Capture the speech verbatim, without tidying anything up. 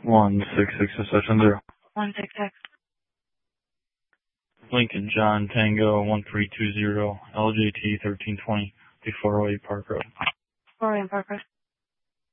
one six six seven zero. one six six. Lincoln John Tango one three two zero L J T thirteen twenty to four oh eight Park Road. four oh eight Park Road.